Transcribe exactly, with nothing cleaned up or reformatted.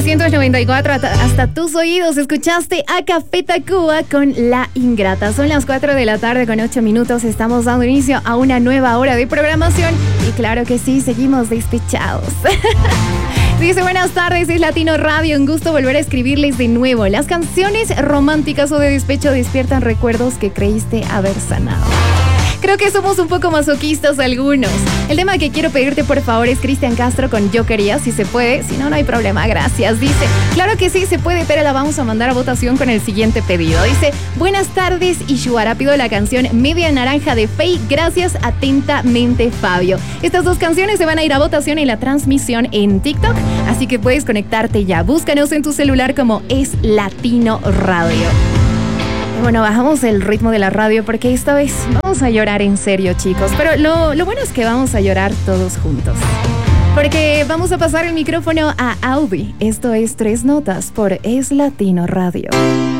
novecientos noventa y cuatro hasta, hasta tus oídos. Escuchaste a Café Tacuba con La Ingrata. Son las cuatro de la tarde con ocho minutos. Estamos dando inicio a una nueva hora de programación. Y claro que sí, seguimos despechados. Dice, buenas tardes, es Latino Radio. Un gusto volver a escribirles de nuevo. Las canciones románticas o de despecho despiertan recuerdos que creíste haber sanado. Creo que somos un poco masoquistas algunos. El tema que quiero pedirte, por favor, es Cristian Castro con Yo Quería, si se puede. Si no, no hay problema, gracias. Dice, claro que sí, se puede, pero la vamos a mandar a votación con el siguiente pedido. Dice, buenas tardes, Ishuara. Pido la canción Media Naranja de Faye. Gracias, atentamente, Fabio. Estas dos canciones se van a ir a votación en la transmisión en TikTok, así que puedes conectarte ya. Búscanos en tu celular como Es Latino Radio. Bueno, bajamos el ritmo de la radio porque esta vez vamos a llorar en serio, chicos. Pero lo, lo bueno es que vamos a llorar todos juntos. Porque vamos a pasar el micrófono a Audi. Esto es Tres Notas por Es Latino Radio.